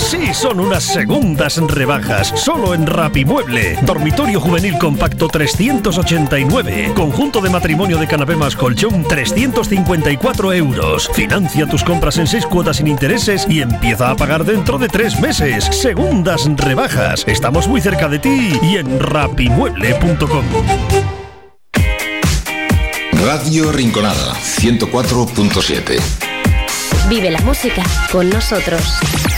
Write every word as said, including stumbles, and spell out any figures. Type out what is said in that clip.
Sí, son unas segundas rebajas, solo en Rapimueble. Dormitorio juvenil compacto trescientos ochenta y nueve. Conjunto de matrimonio de canapé más colchón trescientos cincuenta y cuatro euros. Financia tus compras en seis cuotas sin intereses y empieza a pagar dentro de tres meses. Segundas rebajas. Estamos muy cerca de ti y en rapimueble punto com. Radio Rinconada ciento cuatro punto siete. Vive la música con nosotros.